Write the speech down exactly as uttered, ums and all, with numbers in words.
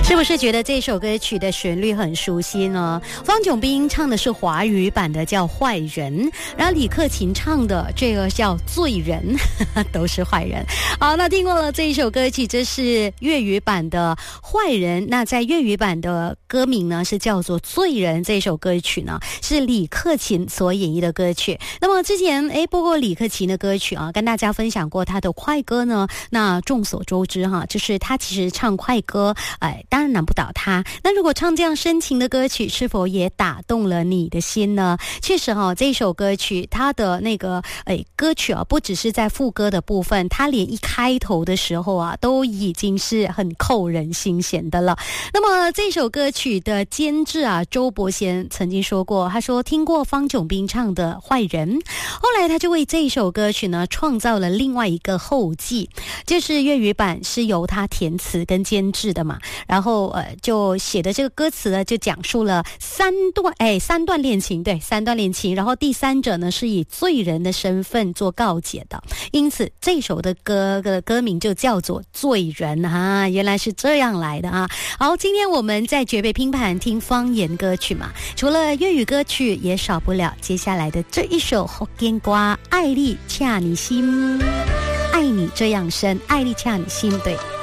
是不是觉得这首歌曲的旋律很熟悉呢？方炯斌唱的是华语版的叫坏人，然后李克勤唱的这个叫罪人，都是坏人。好，那听过了这一首歌曲，这是粤语版的坏人，那在粤语版的歌名呢是叫做罪人。这首歌曲呢是李克勤所演绎的歌曲。那么之前诶播过李克勤的歌曲啊，跟大家分享过他的快歌呢，那众所周知哈，就是他其实唱快歌哎，当然难不倒他。那如果唱这样深情的歌曲，是否也打动了你的心呢？确实哈，这首歌曲它的那个哎歌曲啊，不只是在副歌的部分，它连一开头的时候啊，都已经是很扣人心弦的了。那么这首歌曲的监制啊，周伯贤曾经说过，他说听过方炯斌唱的坏人，后来他就为这首歌曲呢创造了另外一个后记，就是粤语版是由他填词跟监制的嘛，然后呃就写的这个歌词呢，就讲述了三段哎三段恋情，对，三段恋情，然后第三者呢是以罪人的身份做告解的，因此这首的歌的歌名就叫做罪人啊，原来是这样来的啊。好，今天我们在绝配拼盘听方言歌曲嘛，除了粤语歌曲，也少不了接下来的这一首福建歌《爱你恰你心》，爱你这样深，爱你恰你心，对。